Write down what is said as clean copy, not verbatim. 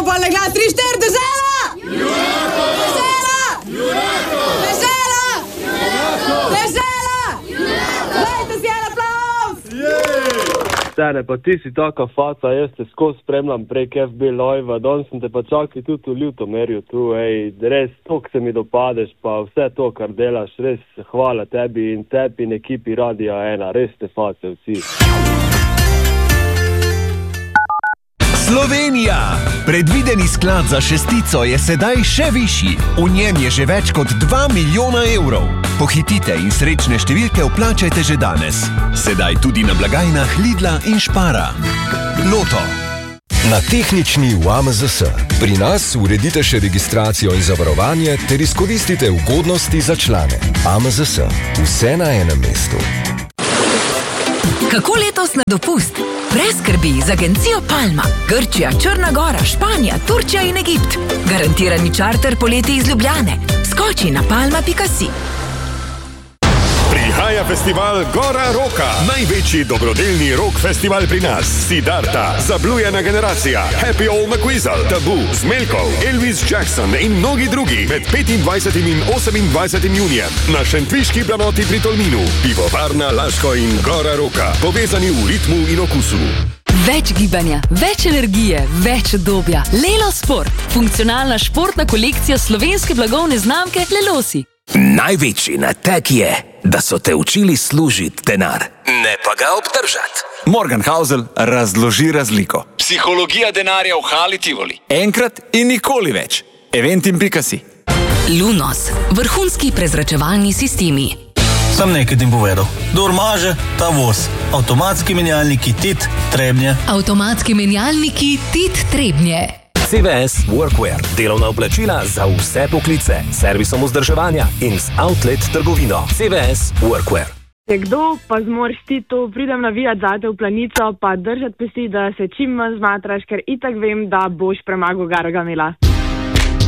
pa le glas 3-4, Dežela! Dežela! Dežela! Dežela! Dajte si en aplavz! Stane, pa ti si taka faca, jaz te skozi spremljam prek FB Live-a, danes sem te pa čakal tudi v Ljutomerju tu, res, tok se mi dopadeš, pa vse to, kar delaš, res hvala tebi in ekipi Radia 1, res te face vsi. Slovenija! Predvideni sklad za šestico je sedaj še višji. V njem je že več kot 2 milijona evrov. Pohitite in srečne številke vplačajte že danes. Sedaj tudi na blagajnah Lidla in Špara. Loto. Na tehnični v AMZS. Pri nas uredite še registracijo in zavarovanje ter izkoristite ugodnosti za člane. AMZS. Vse na enem mestu. Kako letos na dopust? Brez skrbi z agencijo Palma. Grčija, Črna Gora, Španija, Turčija in Egipt. Garantirani čarter poleti iz Ljubljane. Skoči na palma.si. Prihaja festival Gora Roka. Največji dobrodelni rock festival pri nas. Siddharta, Zablujena generacija, Happy Old McWeasel, Tabu, Smelkov, Elvis Jackson in mnogi drugi med 25. in 28. junijem na Šentviški planoti pri Tolminu. Pivovarna Laško in Gora Roka. Povezani v ritmu in okusu. Več gibanja, več energije, več obdobja. Lelo Sport. Funkcionalna športna kolekcija slovenske blagovne znamke Lelosi. Največji natek je, da so te učili služiti denar, ne pa ga obdržati. Morgan Housel razloži razliko. Psihologija denarja v Hali Tivoli. Enkrat in nikoli več. Eventim.si. Lunos. Vrhunski prezračevalni sistemi. Sam nekaj ti povedal. Kdor maže, ta voz. Avtomatski menjalniki TIT Trebnje. Avtomatski menjalniki TIT Trebnje. CVS Workwear. Delovna oblačila za vse poklice. Servisom vzdrževanja in z outlet trgovino. CVS Workwear. Kdo pa zmoriš ti to, pridem navijati zate v Planico, pa držati pesti, da se čim manj zmatraš, ker itak vem, da boš premagal Gargamela.